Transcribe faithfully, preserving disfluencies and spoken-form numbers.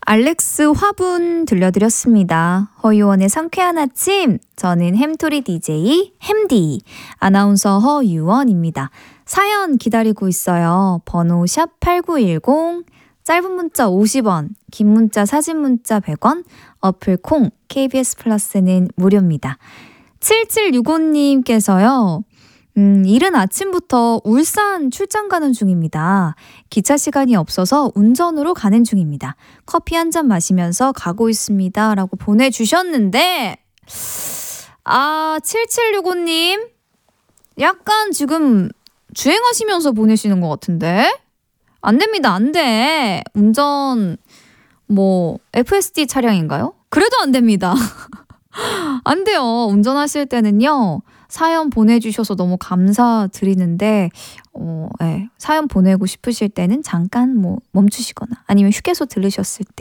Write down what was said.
알렉스 화분 들려드렸습니다. 허유원의 상쾌한 아침, 저는 햄토리 디제이 햄디 아나운서 허유원입니다. 사연 기다리고 있어요. 번호 샵 팔구일공, 짧은 문자 오십 원, 긴 문자 사진 문자 백 원, 어플 콩, 케이비에스 플러스는 무료입니다. 칠칠육오님께서요. 음, 이른 아침부터 울산 출장 가는 중입니다. 기차 시간이 없어서 운전으로 가는 중입니다. 커피 한 잔 마시면서 가고 있습니다. 라고 보내주셨는데, 아, 칠칠육오님, 약간 지금 주행하시면서 보내시는 것 같은데? 안 됩니다, 안 돼. 운전, 뭐, 에프에스디 차량인가요? 그래도 안 됩니다. 안 돼요. 운전하실 때는요. 사연 보내주셔서 너무 감사드리는데 어, 네. 사연 보내고 싶으실 때는 잠깐 뭐 멈추시거나 아니면 휴게소 들르셨을 때